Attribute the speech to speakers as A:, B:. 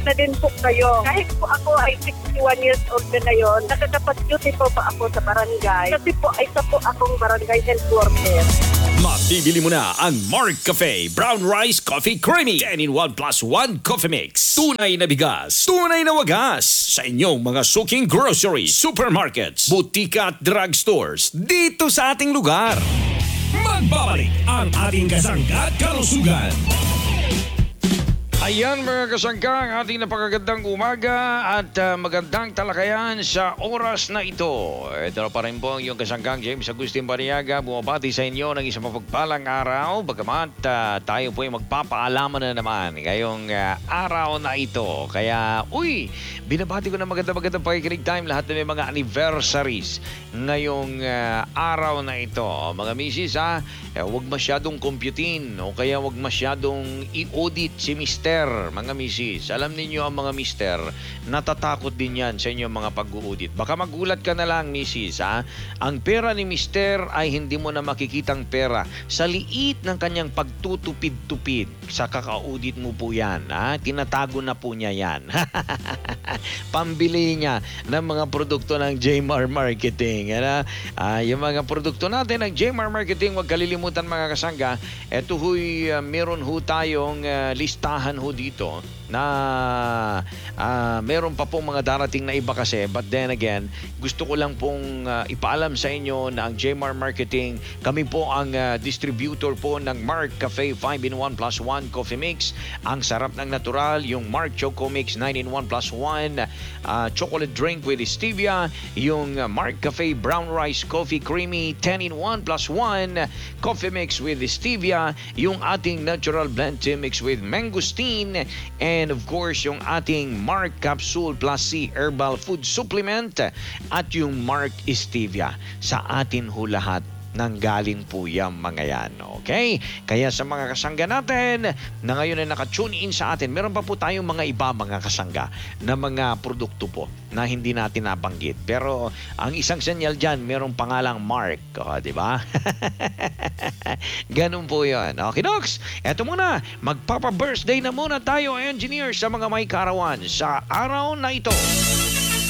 A: na din po kayo. Kahit po ako ay 61 years old na ngayon, nakakapag-duty po pa ako sa barangay. Kasi po ay isa po akong barangay health worker.
B: Mabibili mo na ang Mark Cafe Brown Rice Coffee Creamy 10-in-1 plus 1 coffee mix. Tunay na bigas, tunay na wagas sa inyong mga suking groceries, supermarkets, butika at drugstores dito sa ating lugar.
C: Magbabalik ang ating kasangga at kalusugan.
D: Ayan mga kasangka, ang ating napakagandang umaga at magandang talakayan sa oras na ito. Ito pa rin po ang iyong kasangkang James Agustin Bariaga, bumabati sa inyo ng isang mapagpalang araw. Bagamat tayo po ay magpapaalaman na naman ngayong araw na ito. Kaya, binabati ko na magandang pakikinig time lahat na may mga anniversaries ngayong araw na ito. Mga misis, huwag masyadong computin o kaya huwag masyadong i-audit si Mr. Mga misis, alam ninyo ang mga mister, natatakot din yan sa inyong mga pag-uudit. Baka magulat ka na lang, misis, Ang pera ni mister ay hindi mo na makikitang pera. Sa liit ng kanyang pagtutupid-tupid, sa kaka-audit mo po yan, Tinatago na po niya yan. Pambili niya ng mga produkto ng JMR Marketing. Yung mga produkto natin ng JMR Marketing, huwag kalilimutan mga kasangga, eto huy, meron ho tayong listahan ho dito na meron pa pong mga darating na iba kasi, but then again, gusto ko lang pong ipaalam sa inyo na ang JMR Marketing, kami po ang distributor po ng Mark Cafe 5-in-1 plus 1 coffee mix. Ang sarap ng natural, yung Mark Choco Mix 9-in-1 plus 1 chocolate drink with stevia, yung Mark Cafe Brown Rice Coffee Creamy 10-in-1 plus 1 coffee mix with stevia, yung ating natural blend tea mix with mangosteen, and of course yung ating Mark Capsule Plus C Herbal Food Supplement at yung Mark Stevia. Sa atin ho lahat nanggaling po yung mga yan. Okay? Kaya sa mga kasangga natin na ngayon ay naka-tune in sa atin, meron pa po tayong mga iba mga kasangga na mga produkto po na hindi natin nabanggit. Pero ang isang senyal dyan, merong pangalang Mark. Di ba? Ganun po yun. Okay, Docs? Eto muna, magpapa-birthday na muna tayo, engineer, sa mga may karawan sa araw na ito.